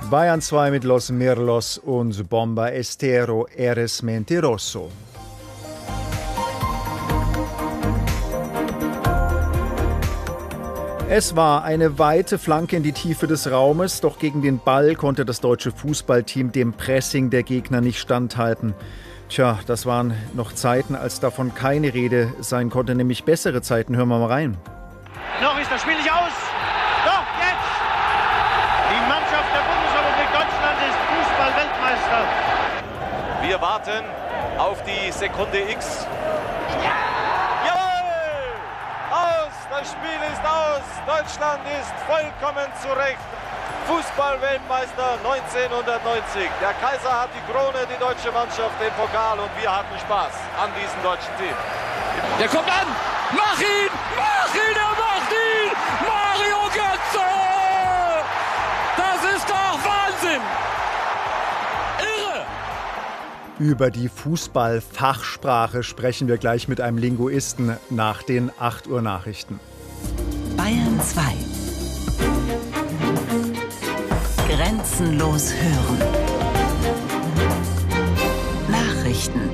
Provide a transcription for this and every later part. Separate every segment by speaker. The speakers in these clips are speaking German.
Speaker 1: Bayern 2 mit Los Mirlos und Bomba Estero Eres Mentiroso. Es war eine weite Flanke in die Tiefe des Raumes, doch gegen den Ball konnte das deutsche Fußballteam dem Pressing der Gegner nicht standhalten. Tja, das waren noch Zeiten, als davon keine Rede sein konnte, nämlich bessere Zeiten. Hören wir mal rein.
Speaker 2: Noch ist das Spiel nicht aus. Doch, jetzt! Die Mannschaft der Bundesrepublik Deutschland ist Fußball-Weltmeister.
Speaker 3: Wir warten auf die Sekunde X. Das Spiel ist aus. Deutschland ist vollkommen zurecht Fußball-Weltmeister 1990. Der Kaiser hat die Krone, die deutsche Mannschaft den Pokal und wir hatten Spaß an diesem deutschen Team.
Speaker 4: Der kommt an! Mach ihn! Mach ihn! Er macht ihn! Mario Götze! Das ist doch Wahnsinn! Irre!
Speaker 1: Über die Fußball-Fachsprache sprechen wir gleich mit einem Linguisten nach den 8 Uhr Nachrichten.
Speaker 5: Bayern 2. Grenzenlos hören. Nachrichten.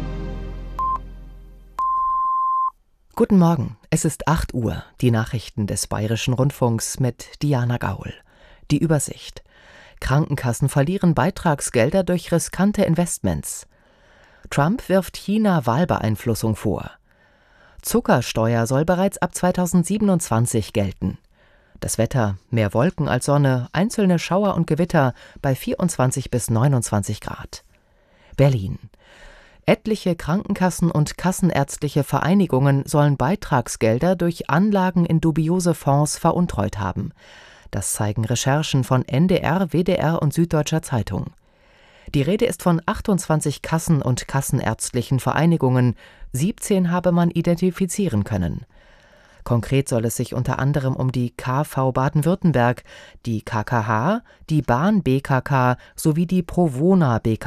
Speaker 6: Guten Morgen, es ist 8 Uhr. Die Nachrichten des Bayerischen Rundfunks mit Diana Gaul. Die Übersicht. Krankenkassen verlieren Beitragsgelder durch riskante Investments. Trump wirft China Wahlbeeinflussung vor. Zuckersteuer soll bereits ab 2027 gelten. Das Wetter: mehr Wolken als Sonne, einzelne Schauer und Gewitter bei 24 bis 29 Grad. Berlin. Etliche Krankenkassen und kassenärztliche Vereinigungen sollen Beitragsgelder durch Anlagen in dubiose Fonds veruntreut haben. Das zeigen Recherchen von NDR, WDR und Süddeutscher Zeitung. Die Rede ist von 28 Kassen- und kassenärztlichen Vereinigungen, 17 habe man identifizieren können. Konkret soll es sich unter anderem um die KV Baden-Württemberg, die KKH, die Bahn BKK sowie die Provona BKK